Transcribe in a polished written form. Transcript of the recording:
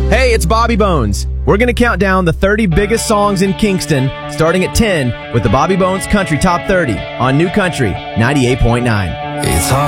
Hey, it's Bobby Bones. We're going to count down the 30 biggest songs in Kingston, starting at 10 with the Bobby Bones Country Top 30 on New Country 98.9. It's hard.